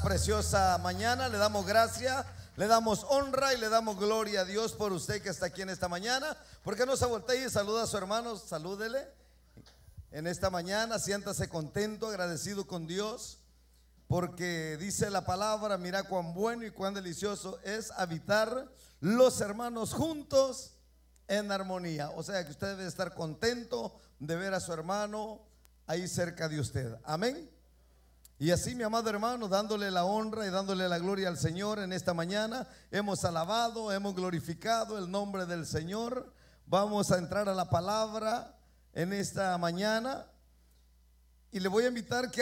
preciosa mañana. Le damos gracias, le damos honra y le damos gloria a Dios por usted que está aquí en esta mañana. ¿Por qué no se voltea y saluda a su hermano? Salúdele en esta mañana, siéntase contento, agradecido con Dios, porque dice la palabra: mira cuán bueno y cuán delicioso es habitar los hermanos juntos en armonía. O sea que usted debe estar contento de ver a su hermano ahí cerca de usted. Amén. Y así, mi amado hermano, dándole la honra y dándole la gloria al Señor en esta mañana, hemos alabado, hemos glorificado el nombre del Señor. Vamos a entrar a la palabra en esta mañana y le voy a invitar que